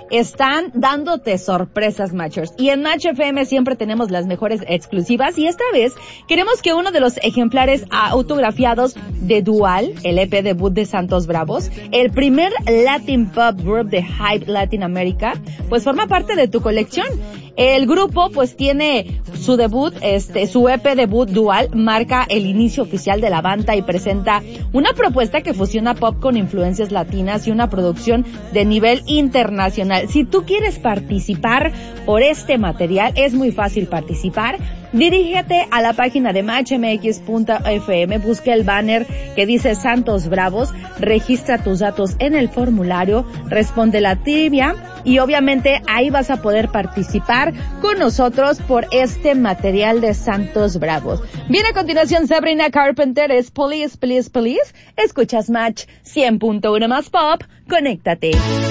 están dándote sorpresas, Matchers. Y en Match FM siempre tenemos las mejores exclusivas y esta vez queremos que uno de los ejemplares autografiados de Dual, el EP debut de Santos Bravos, el primer Latin Pop Group de Hype Latin America, pues forma parte de tu colección. El grupo pues tiene su debut, su EP debut Dual marca el inicio oficial de la banda y presenta una propuesta que fusiona pop con influencias latinas y una producción de nivel internacional. Si tú quieres participar por este material, es muy fácil participar. Dirígete a la página de matchmx.fm, busca el banner que dice Santos Bravos, registra tus datos en el formulario, responde la trivia y obviamente ahí vas a poder participar con nosotros por este material de Santos Bravos. Viene a continuación Sabrina Carpenter, es Police, Police, Police. Escuchas Match 100.1 más pop, conéctate.